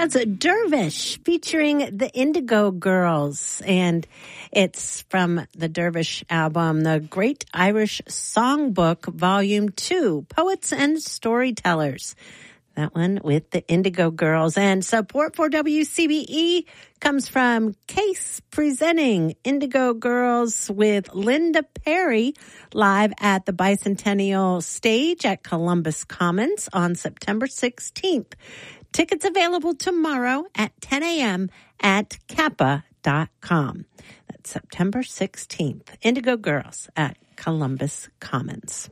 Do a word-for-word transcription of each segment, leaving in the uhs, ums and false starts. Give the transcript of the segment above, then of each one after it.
That's a Dervish featuring the Indigo Girls, and it's from the Dervish album, The Great Irish Songbook, Volume two, Poets and Storytellers. That one with the Indigo Girls. And support for W C B E comes from Case presenting Indigo Girls with Linda Perry live at the Bicentennial Stage at Columbus Commons on September sixteenth. Tickets available tomorrow at ten a.m. at kappa dot com. That's September sixteenth. Indigo Girls at Columbus Commons.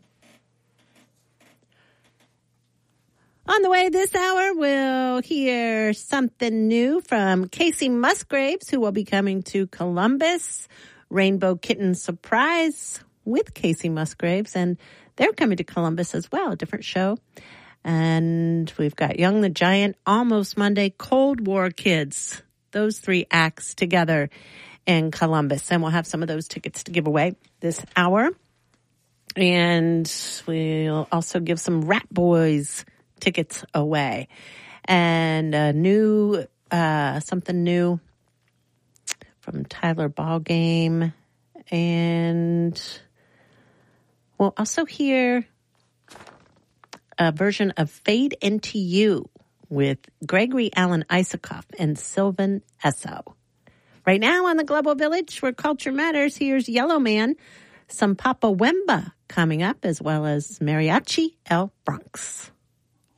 On the way this hour, we'll hear something new from Casey Musgraves, who will be coming to Columbus. Rainbow Kitten Surprise with Casey Musgraves, and they're coming to Columbus as well, a different show. And we've got Young the Giant, Almost Monday, Cold War Kids, those three acts together in Columbus. And we'll have some of those tickets to give away this hour. And we'll also give some Rat Boys tickets away. And a new, uh, something new from Tyler Ballgame. And we'll also hear a version of Fade Into You with Gregory Alan Isakov and Sylvan Esso. Right now on the Global Village, where culture matters, here's Yellow Man, some Papa Wemba coming up, as well as Mariachi El Bronx.